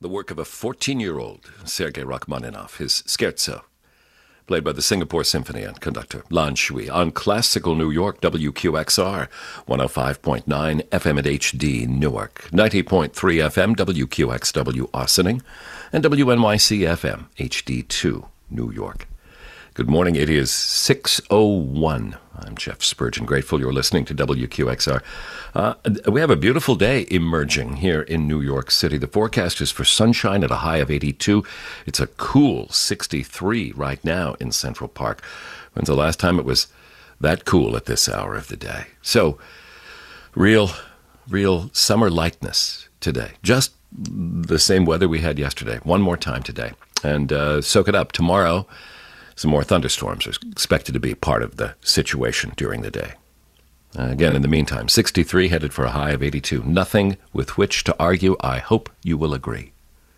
the work of a 14-year-old Sergei Rachmaninoff, his Scherzo, played by the Singapore Symphony and conductor Lan Shui on Classical New York, WQXR, 105.9 FM at HD Newark, 90.3 FM WQXW Ossining, and WNYC FM HD2 New York. Good morning. It is 6:01. I'm Jeff Spurgeon. Grateful you're listening to WQXR. We have a beautiful day emerging here in New York City. The forecast is for sunshine at a high of 82. It's a cool 63 right now in Central Park. When's the last time it was that cool at this hour of the day? So, real summer lightness today. Just the same weather we had yesterday. One more time today. And soak it up. Tomorrow, some more thunderstorms are expected to be part of the situation during the day. Again, in the meantime, 63 headed for a high of 82. Nothing with which to argue. I hope you will agree.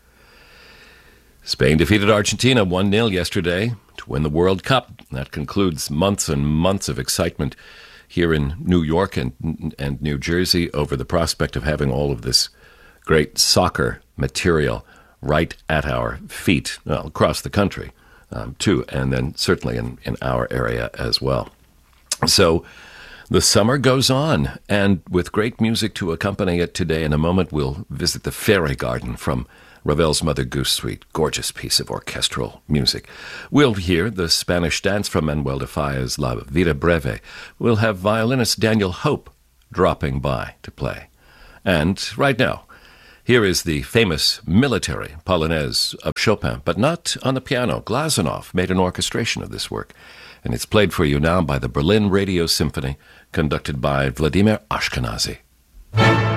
Spain defeated Argentina 1-0 yesterday to win the World Cup. That concludes months and months of excitement here in New York and New Jersey over the prospect of having all of this great soccer material right at our feet, well, across the country. Too, and then certainly in our area as well. So the summer goes on, and with great music to accompany it today, in a moment we'll visit the Fairy Garden from Ravel's Mother Goose Suite, gorgeous piece of orchestral music. We'll hear the Spanish dance from Manuel de Falla's La Vida Breve. We'll have violinist Daniel Hope dropping by to play. And right now, here is the famous military Polonaise of Chopin, but not on the piano. Glazunov made an orchestration of this work, and it's played for you now by the Berlin Radio Symphony, conducted by Vladimir Ashkenazy.